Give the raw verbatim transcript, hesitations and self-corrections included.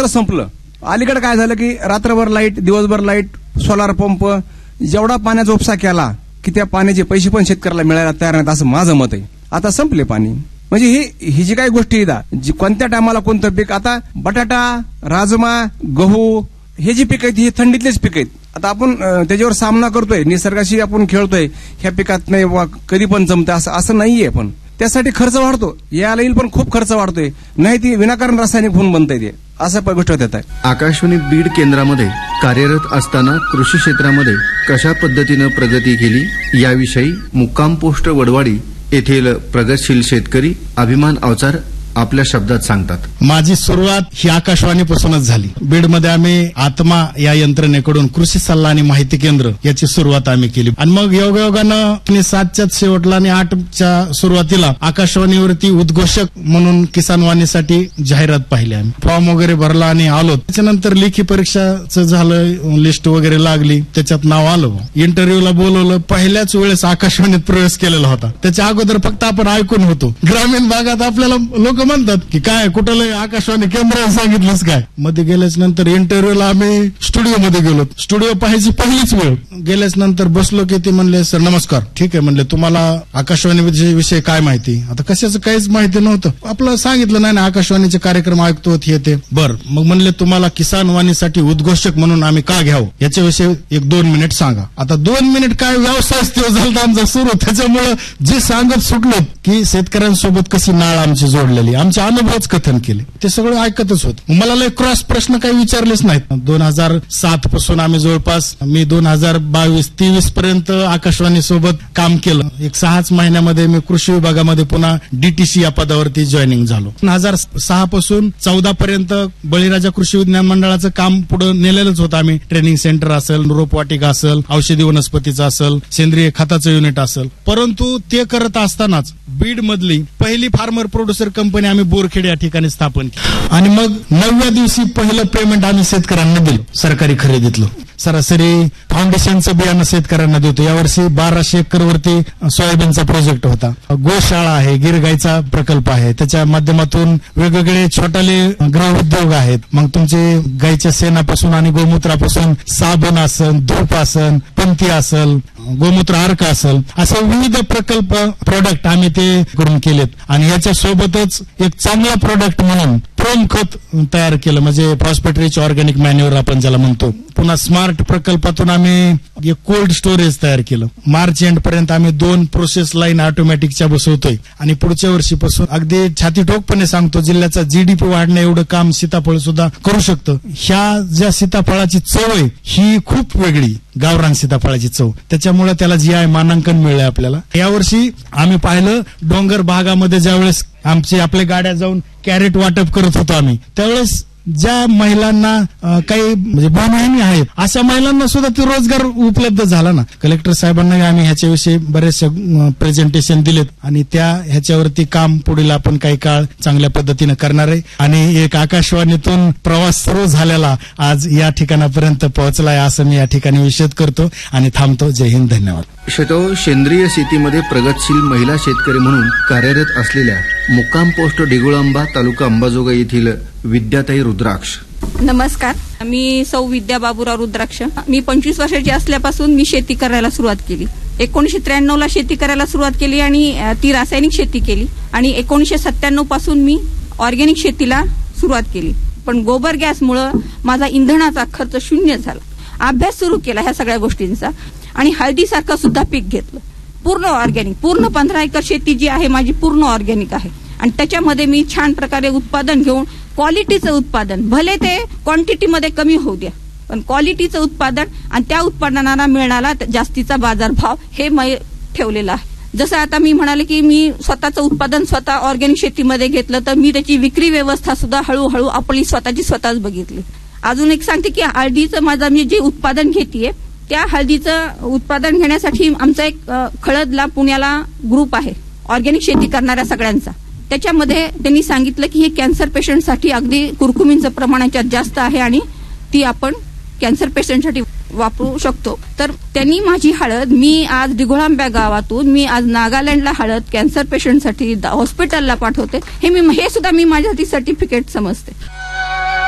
संपलं. अलीकडे काय झालं की रात्रभर लाईट, दिवसभर लाईट, सोलार पंप, जेवढा पाण्याचा उपसा केला की त्या पाण्याचे पैसे पण शेतकऱ्याला मिळायला तयार नाहीत, असं माझं मत आहे. आता संपले पाणी. म्हणजे ही ही जी काही गोष्टी आहेत, जी कोणत्या टायमाला कोणतं पीक, आता बटाटा, राजमा, गहू हे जी पीक आहेत ही थंडीतलेच पीक आहेत. आता आपण त्याच्यावर सामना करतोय, निसर्गाशी आपण खेळतोय, ह्या पिकात नाही कधी पण जमतं असं असं नाहीये. पण त्यासाठी खर्च वाढतो, याला येईल पण खूप खर्च वाढतोय, नाही ती विनाकारण रासायनिक होऊन बनतंय ते, असं गोष्ट येत आहे. आकाशवाणी बीड केंद्रामध्ये कार्यरत असताना कृषी क्षेत्रामध्ये कशा पद्धतीनं प्रगती केली याविषयी मुक्काम पोस्ट वडवाडी येथील प्रगतशील शेतकरी अभिमान अवचार आपल्या शब्दात सांगतात. माझी सुरुवात ही आकाशवाणीपासूनच झाली. बीडमध्ये आम्ही आत्मा या यंत्रणेकडून कृषी सल्ला आणि माहिती केंद्र याची सुरुवात आम्ही केली आणि मग योगायोगानं सातच्या शेवटला आणि आठच्या सुरुवातीला आकाशवाणीवरती उद्घोषक म्हणून किसान वाणीसाठी जाहिरात पाहिली. आम्ही फॉर्म वगैरे भरला आणि आलो. त्याच्यानंतर लेखी परीक्षाचं झालं, लिस्ट वगैरे लागली, त्याच्यात नाव आलं. इंटरव्ह्यूला बोलवलं. पहिल्याच वेळेस आकाशवाणीत प्रवेश केलेला होता. त्याच्या अगोदर फक्त आपण ऐकून होतो. ग्रामीण भागात आपल्याला लोक म्हणतात की काय कुठलं आकाशवाणी केंद्र सांगितलंच काय. मध्ये गेल्याच नंतर इंटरव्ह्यूला आम्ही स्टुडिओमध्ये गेलो. स्टुडिओ पाहायची पहिलीच वेळ. गेल्याच नंतर बसलो की ते म्हणले सर नमस्कार. ठीक आहे म्हणले, तुम्हाला आकाशवाणी विषयी काय माहिती. आता कशाचं काहीच माहिती नव्हतं. आपलं सांगितलं नाही ना आकाशवाणीचे कार्यक्रम ऐकतो हे ते. बर मग म्हणले तुम्हाला किसान वाणीसाठी उद्घोषक म्हणून आम्ही का घ्यावं याच्याविषयी एक दोन मिनिट सांगा. आता दोन मिनिट काय व्यवसाय झाला आमचा सुरू. त्याच्यामुळे जे सांगत सुटलो की शेतकऱ्यांसोबत कशी नाळ आमची जोडलेली, आमचे अनुभवच कथन केले, ते सगळं ऐकतच होत. मला लय क्रॉस प्रश्न काही विचारलेच नाहीत. दोन हजार सात पासून आम्ही जवळपास मी दोन हजार बावीस तेवीस पर्यंत आकाशवाणी सोबत काम केलं. एक सहाच महिन्यामध्ये मी कृषी विभागामध्ये पुन्हा डीटीसी या पदावरती जॉईनिंग झालो. दोन हजार सहा पासून चौदा पर्यंत बळीराजा कृषी विज्ञान मंडळाचं काम पुढे नेलेलंच होतं आम्ही. ट्रेनिंग सेंटर असेल, रोपवाटिका असेल, औषधी वनस्पतीचं असेल, सेंद्रिय खताचं युनिट असेल. परंतु ते करत असतानाच बीड मधली पहिली फार्मर प्रोड्युसर कंपनी आम्ही बोरखेड या ठिकाणी स्थापन केली आणि मग नवव्या दिवशी पहिलं पेमेंट आम्ही शेतकऱ्यांना दिलं सरकारी खरेदीतलं. सरासरी फाउंडेशनचं बियाणं शेतकऱ्यांना देतो. यावर्षी बाराशे एकर वरती सोयाबीनचा प्रोजेक्ट होता. गोशाळा आहे, गिरगाईचा प्रकल्प आहे, त्याच्या माध्यमातून वेगवेगळे छोटाले गृह उद्योग आहेत. मग तुमचे गाईच्या शेणापासून आणि गोमूत्रापासून साबण असेल, धूप असेल, पंथी असेल, गोमूत्र अर्क असेल, असे विविध प्रकल्प प्रोडक्ट आम्ही ते करून केलेत. आणि याच्या सोबतच एक चांगला प्रोडक्ट म्हणून प्रोम खत तयार केलं, म्हणजे फॉस्फेट रिच ऑर्गॅनिक मॅन्युअर आपण ज्याला म्हणतो. पुन्हा स्मार्ट प्रकल्पातून आम्ही एक कोल्ड स्टोरेज तयार केलं. मार्च एंड पर्यंत आम्ही दोन प्रोसेस लाईन ऑटोमॅटिकच्या बसवतोय आणि पुढच्या वर्षीपासून अगदी छाती ठोकपणे सांगतो जिल्ह्याचा जीडीपी वाढण्या एवढं काम सीताफळ सुद्धा करू शकतं. ह्या ज्या सीताफळाची चव आहे ही खूप वेगळी, गावरान सीताफळाची चव, त्याच्यामुळे त्याला जी आय मानांकन मिळलंय आपल्याला. यावर्षी आम्ही पाहिलं डोंगर भागामध्ये ज्यावेळेस आमची आपल्या गाड्या जाऊन कॅरेट वाटप करत होतो आम्ही, त्यावेळेस ज्या महिलांना काही म्हणजे बहिणी आहेत अशा महिलांना सुद्धा ते रोजगार उपलब्ध झाला ना. कलेक्टर साहेबांना आम्ही ह्याच्याविषयी बरेचसे प्रेझेंटेशन दिलेत आणि त्या ह्याच्यावरती काम पुढील आपण काही काळ चांगल्या पद्धतीने करणार आहे. आणि एक आकाशवाणीतून प्रवास सुरू झालेला आज या ठिकाणापर्यंत पोहोचलाय असं मी या ठिकाणी विषद करतो आणि थांबतो. जय हिंद, धन्यवाद. शेतो सेंद्रिय शेतीमध्ये प्रगतशील महिला शेतकरी म्हणून कार्यरत असलेल्या मुक्काम पोस्ट डिगुळांबा तालुका अंबाजोगाई येथील विद्याताई रुद्राक्ष. नमस्कार, मी सौ विद्या बाबूराव रुद्राक्ष. मी पंचवीस वर्षाची असल्यापासून मी शेती करायला सुरुवात केली. एकोणीशे त्र्याण्णव ला शेती करायला सुरुवात केली आणि ती रासायनिक शेती केली आणि एकोणीशे सत्त्याण्णव पासून मी ऑर्गॅनिक शेतीला सुरुवात केली. पण गोबर गॅसमुळे माझा इंधनाचा खर्च शून्य झाला. अभ्यास सुरू केला ह्या सगळ्या गोष्टींचा आणि हळदीसारखं सुद्धा पीक घेतलं, पूर्ण ऑर्गॅनिक. पूर्ण पंधरा एकर शेती जी आहे माझी पूर्ण ऑर्गॅनिक आहे आणि त्याच्यामध्ये मी छान प्रकारे उत्पादन घेऊन क्वालिटीचं उत्पादन, भले ते क्वांटिटीमध्ये कमी होऊ द्या, पण क्वालिटीचं उत्पादन आणि त्या उत्पादनाला मिळणारा जास्तीचा बाजारभाव हे मी ठेवलेला आहे. जसं आता मी म्हणाले की मी स्वतःचं उत्पादन स्वतः ऑर्गॅनिक शेतीमध्ये घेतलं, तर मी त्याची विक्री व्यवस्था सुद्धा हळूहळू आपली स्वतःची स्वतःच बघितली. अजून एक सांगते की हळदीचं माझं मी जे उत्पादन घेतेय त्या हळदीचं उत्पादन घेण्यासाठी आमचा एक खळदला पुण्याला ग्रुप आहे ऑर्गॅनिक शेती करणाऱ्या सगळ्यांचा. त्याच्यामध्ये त्यांनी सांगितलं की हे कॅन्सर पेशंटसाठी अगदी कुरकुमींचं प्रमाण याच्यात जास्त आहे आणि ती आपण कॅन्सर पेशंटसाठी वापरू शकतो. तर त्यांनी माझी हळद मी आज डिघोळांब्या गावातून मी आज नागालँडला हळद कॅन्सर पेशंटसाठी हॉस्पिटलला पाठवते. हे मी हे सुद्धा मी माझ्यासाठी सर्टिफिकेट समजते.